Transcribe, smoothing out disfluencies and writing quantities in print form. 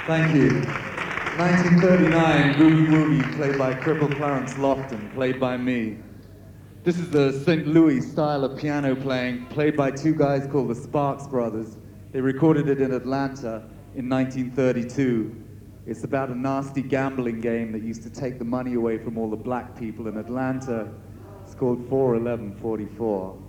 Thank you. 1939, Boogie Woogie, played by Cripple Clarence Lofton, played by me. This is the St. Louis style of piano playing, played by two guys called the Sparks Brothers. They recorded it in Atlanta in 1932. It's about a nasty gambling game that used to take the money away from all the black people in Atlanta. It's called 41144.